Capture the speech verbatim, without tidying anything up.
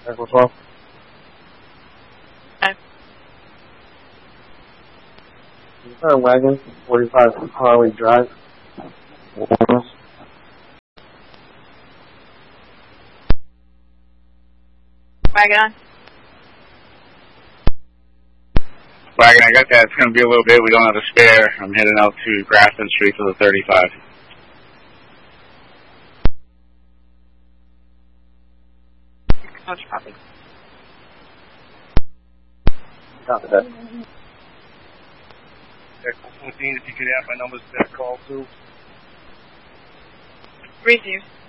Echo twelve. Okay. Uh, wagon, forty-five Harley Drive. Wagon on. Wagon, I got that. It's going to be a little bit. We don't have a spare. I'm heading out to Grafton Street for the thirty-five. Much copy. Copy that. Echo fourteen, if you could have my numbers to that call too. Received.